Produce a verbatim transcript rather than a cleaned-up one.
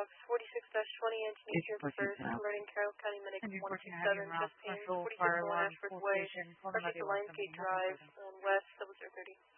forty-six twenty, Anthony here first, alerting Carroll County Medic one two seven, just paying forty-six Ashford Way, perfect Lionsgate Drive, um, west, double zero thirty.